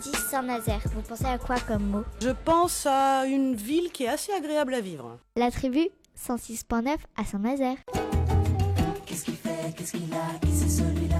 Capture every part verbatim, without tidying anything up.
dit Saint-Nazaire. Vous pensez à quoi comme mot? Je pense à une ville qui est assez agréable à vivre. La tribu cent six point neuf à Saint-Nazaire. Qu'est-ce qu'il fait? Qu'est-ce qu'il a? Qui c'est celui-là?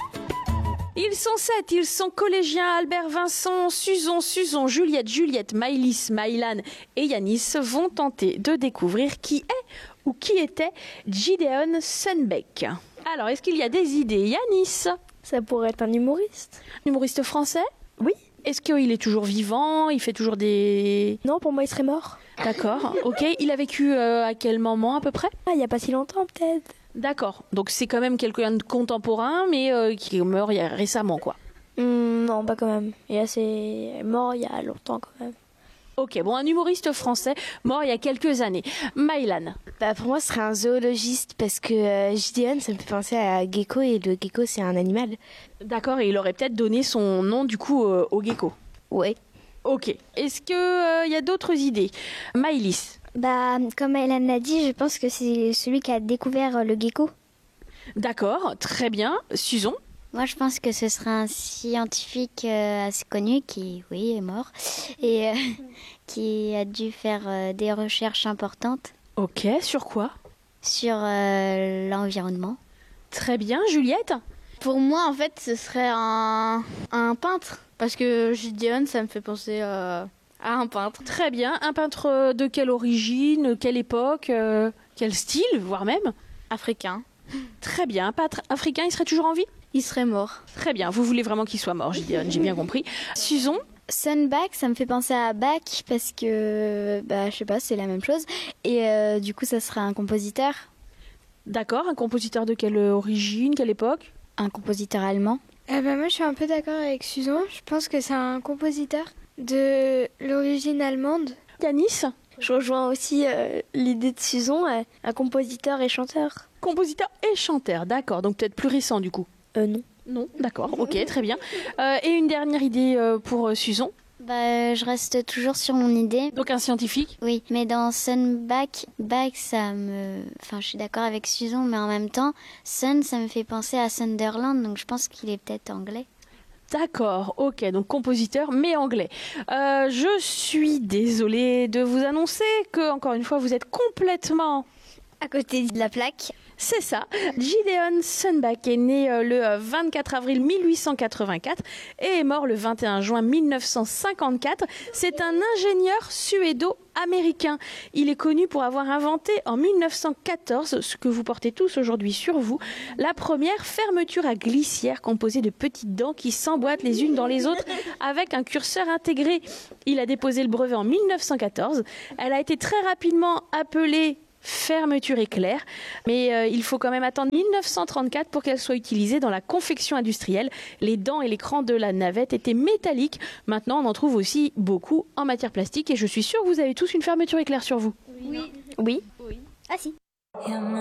Ils sont sept, ils sont collégiens. Albert, Vincent, Suzon, Suzon, Juliette, Juliette, Maïlis, Maïlan et Yanis vont tenter de découvrir qui est ou qui était Gideon Sunbeck. Alors, est-ce qu'il y a des idées? Yanis? Ça pourrait être un humoriste. Un humoriste français? Oui. Est-ce qu'il est toujours vivant? Il fait toujours des... Non, pour moi, il serait mort. D'accord, ok. Il a vécu euh, à quel moment à peu près? Ah, il n'y a pas si longtemps, peut-être. D'accord, donc c'est quand même quelqu'un de contemporain, mais euh, qui est mort il y a récemment, quoi. Mmh, non, pas quand même. Il est assez mort il y a longtemps, quand même. Ok, bon, un humoriste français mort il y a quelques années. Maïlan? Bah pour moi, ce serait un zoologiste parce que euh, Gideon, ça me fait penser à gecko et le gecko, c'est un animal. D'accord, et il aurait peut-être donné son nom du coup euh, au gecko. Ouais. Ok, est-ce qu'il euh, y a d'autres idées? Maïlis? Bah, comme Hélène l'a dit, je pense que c'est celui qui a découvert le gecko. D'accord, très bien. Suzon? Moi, je pense que ce serait un scientifique euh, assez connu qui, oui, est mort et euh, qui a dû faire euh, des recherches importantes. Ok, sur quoi? Sur euh, l'environnement. Très bien, Juliette? Pour moi, en fait, ce serait un, un peintre. Parce que Gideon, ça me fait penser euh, à un peintre. Très bien. Un peintre de quelle origine, quelle époque, euh, quel style, voire même? Africain. Très bien. Un peintre africain, il serait toujours en vie? Il serait mort. Très bien. Vous voulez vraiment qu'il soit mort, Gideon, j'ai bien compris. Suzon? Sunback, ça me fait penser à Bach parce que, bah, je sais pas, c'est la même chose. Et euh, du coup, ça serait un compositeur. D'accord. Un compositeur de quelle origine, quelle époque? Un compositeur allemand. Eh ben, moi, je suis un peu d'accord avec Suzon. Je pense que c'est un compositeur de l'origine allemande. Yanis? Je rejoins aussi euh, l'idée de Suzon, euh, un compositeur et chanteur. Compositeur et chanteur, d'accord. Donc peut-être plus récent du coup. Euh, non. Non, d'accord, ok, très bien. Euh, et une dernière idée euh, pour euh, Suzon? Bah, je reste toujours sur mon idée. Donc un scientifique? Oui, mais dans Sunback, Back, ça me... Enfin, je suis d'accord avec Suzon, mais en même temps, Sun, ça me fait penser à Sunderland, donc je pense qu'il est peut-être anglais. D'accord, ok, donc compositeur, mais anglais. Euh, je suis désolée de vous annoncer que, encore une fois, vous êtes complètement... À côté de la plaque. C'est ça. Gideon Sunback est né euh, le euh, vingt-quatre avril mille huit cent quatre-vingt-quatre et est mort le vingt et un juin mille neuf cent cinquante-quatre. C'est un ingénieur suédo-américain. Il est connu pour avoir inventé en mille neuf cent quatorze, ce que vous portez tous aujourd'hui sur vous, la première fermeture à glissière composée de petites dents qui s'emboîtent les unes dans les autres avec un curseur intégré. Il a déposé le brevet en mille neuf cent quatorze. Elle a été très rapidement appelée fermeture éclair, mais euh, il faut quand même attendre mille neuf cent trente-quatre pour qu'elle soit utilisée dans la confection industrielle. Les dents et l'écran de la navette étaient métalliques. Maintenant, on en trouve aussi beaucoup en matière plastique et je suis sûre que vous avez tous une fermeture éclair sur vous. Oui. Oui. Oui. Ah si.